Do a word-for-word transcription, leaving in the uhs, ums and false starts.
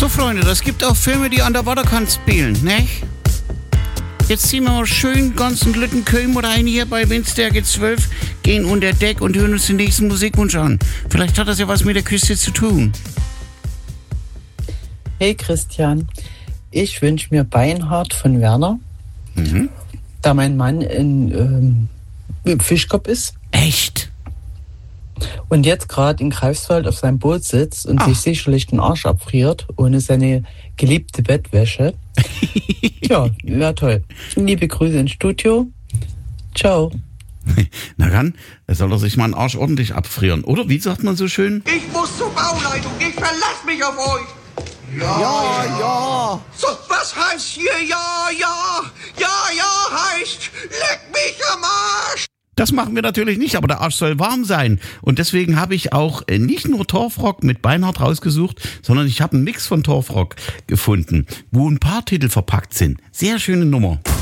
So, Freunde, das gibt auch Filme, die an der Waterkant spielen, ne? Jetzt ziehen wir mal schön ganzen Glütten Köln rein hier bei Windstärke zwölf, gehen unter Deck und hören uns den nächsten Musikwunsch an. Vielleicht hat das ja was mit der Küste zu tun. Hey Christian, ich wünsche mir Beinhard von Werner, mhm. da mein Mann in ähm, Fischkopf ist. Echt? Und jetzt gerade in Greifswald auf seinem Boot sitzt und Ach. sich sicherlich den Arsch abfriert, ohne seine geliebte Bettwäsche. Ja, wäre toll. Liebe Grüße ins Studio. Ciao. Na dann, soll er sich mal einen Arsch ordentlich abfrieren. Oder wie sagt man so schön? Ich muss zur Bauleitung, ich verlasse mich auf euch. Ja, ja. ja. So, was heißt hier ja, ja? Ja, ja heißt, leck mich am Arsch. Das machen wir natürlich nicht, aber der Arsch soll warm sein. Und deswegen habe ich auch nicht nur Torfrock mit Beinhard rausgesucht, sondern ich habe einen Mix von Torfrock gefunden, wo ein paar Titel verpackt sind. Sehr schöne Nummer.